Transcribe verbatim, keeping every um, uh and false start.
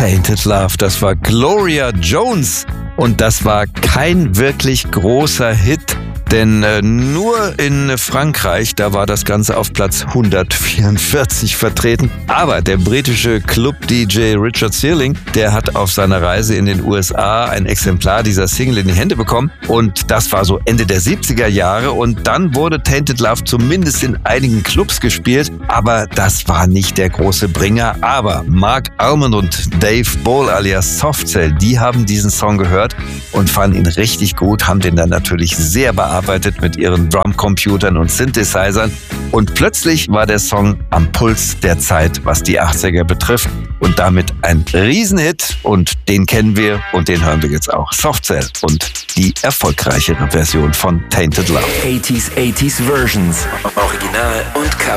Tainted Love, das war Gloria Jones und das war kein wirklich großer Hit. Denn äh, nur in Frankreich, da war das Ganze auf Platz hundertvierundvierzig vertreten. Aber der britische Club-D J Richard Searling, der hat auf seiner Reise in den U S A ein Exemplar dieser Single in die Hände bekommen. Und das war so Ende der siebziger Jahre. Und dann wurde Tainted Love zumindest in einigen Clubs gespielt. Aber das war nicht der große Bringer. Aber Mark Almond und Dave Ball alias Softcell, die haben diesen Song gehört und fanden ihn richtig gut, haben den dann natürlich sehr bearbeitet mit ihren Drumcomputern und Synthesizern. Und plötzlich war der Song am Puls der Zeit, was die achtziger betrifft. Und damit ein Riesenhit. Und den kennen wir und den hören wir jetzt auch. Softcell und die erfolgreichere Version von Tainted Love. achtziger, achtziger Versions. Original und Cover.